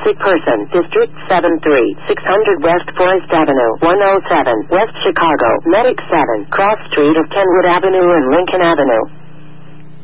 sick person, District 73, 600 West Forest Avenue, 107, West Chicago, Medic 7, Cross Street of Kenwood Avenue and Lincoln Avenue.